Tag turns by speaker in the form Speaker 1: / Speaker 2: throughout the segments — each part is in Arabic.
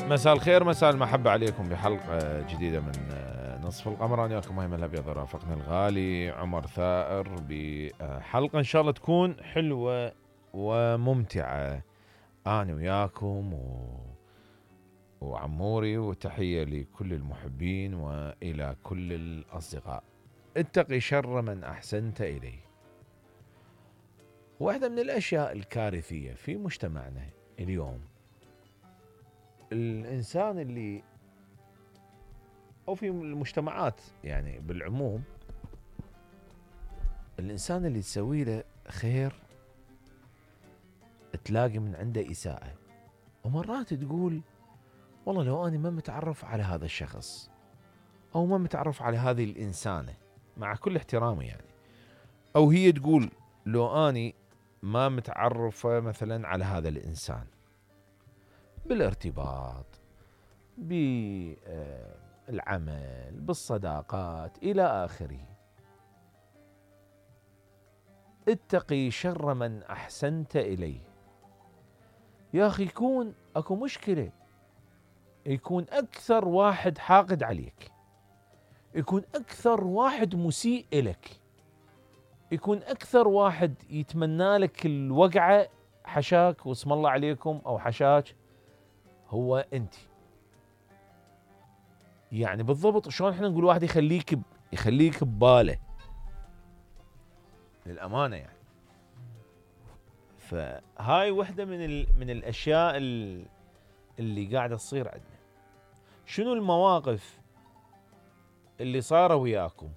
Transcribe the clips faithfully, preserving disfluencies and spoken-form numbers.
Speaker 1: مساء الخير، مساء المحبة عليكم بحلقة جديدة من نصف القمر. أنا وياكم أيمن الأبيض، رافقنا الغالي عمر ثائر بحلقة إن شاء الله تكون حلوة وممتعة. أنا وياكم و... وعموري، وتحية لكل المحبين وإلى كل الأصدقاء. اتقي شر من أحسنت إليه. واحدة من الأشياء الكارثية في مجتمعنا اليوم، الإنسان اللي أو في المجتمعات يعني بالعموم، الإنسان اللي تسوي له خير تلاقي من عنده إساءة، ومرات تقول والله لو أنا ما متعرف على هذا الشخص أو ما متعرف على هذه الإنسانة، مع كل احترامي يعني، أو هي تقول لو أنا ما متعرفة مثلا على هذا الإنسان بالارتباط، بالعمل، بالصداقات إلى آخره، اتقي شر من أحسنت إليه. يا أخي يكون أكو مشكلة، يكون أكثر واحد حاقد عليك، يكون أكثر واحد مسيء إلك، يكون أكثر واحد يتمنى لك الوقعة، حشاك واسم الله عليكم أو حشاك، هو أنت. يعني بالضبط شلون احنا نقول واحد يخليك ب... يخليك بباله للأمانة يعني. فهاي وحدة من ال... من الأشياء ال... اللي قاعدة تصير عندنا. شنو المواقف اللي صار وياكم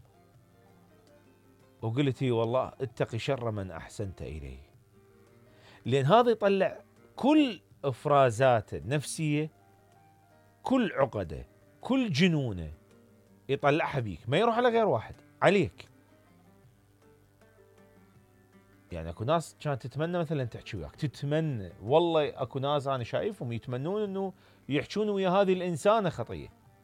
Speaker 1: وقلتي والله اتقي شر من أحسنت إليه؟ لأن هذا يطلع كل إفرازاته النفسية، كل عقده، كل جنونه يطلعها بيك، ما يروح على غير واحد، عليك. يعني اكو ناس كانت تتمنى مثلا تحكي وياك، تتمنى والله، اكو ناس انا شايفهم يتمنون انه يحجون ويا هذه الانسانه خطيه،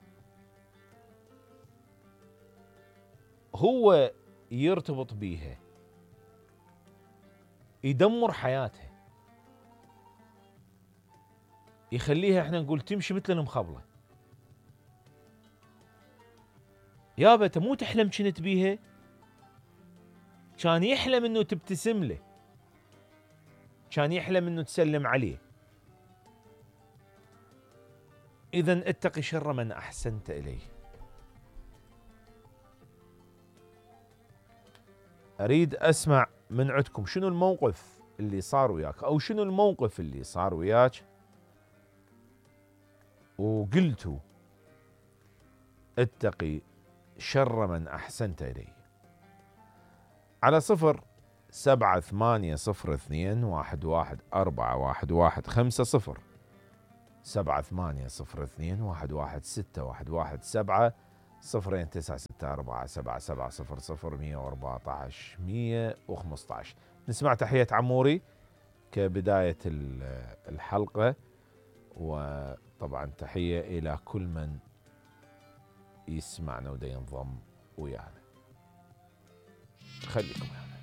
Speaker 1: هو يرتبط بيها، يدمر حياتها، يخليها احنا نقول تمشي مثل المخبله. يابا انت مو تحلم كنت بيها، كان يحلم انه تبتسم له، كان يحلم انه تسلم عليه. اذن اتقي شر من احسنت اليه. اريد اسمع من عندكم شنو الموقف اللي صار وياك، او شنو الموقف اللي صار وياك وقلتوا اتقي شر من أحسنت إليه. على صفر سبعة ثمانية صفر اثنين واحد واحد أربعة واحد واحد خمسة صفر، سبعة ثمانية صفر اثنين واحد واحد ستة واحد واحد سبعة صفرين تسعة ستة أربعة سبعة سبعة صفر صفر مية وأربعة عشر مية وخمسة عشر. نسمع تحية عموري كبداية الحلقة، وطبعا تحية إلى كل من يسمعنا ودا ينضم ويانا. خليكم يعني.